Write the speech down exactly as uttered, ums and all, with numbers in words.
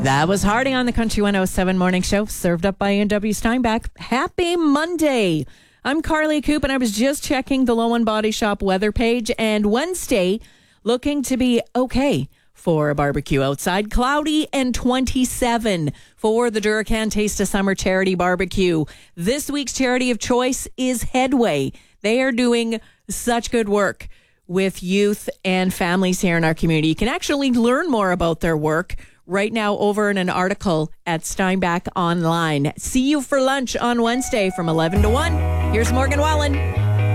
That was Harding on the Country one oh seven Morning Show, served up by A and W Steinbach. Happy Monday. I'm Carly Coop, and I was just checking the Low End Body Shop weather page, and Wednesday looking to be okay for a barbecue outside. Cloudy and twenty-seven for the Duracan Taste of Summer Charity Barbecue. This week's charity of choice is Headway. They are doing such good work with youth and families here in our community. You can actually learn more about their work right now over in an article at Steinbach Online. See you for lunch on Wednesday from eleven to one. Here's Morgan Wallen.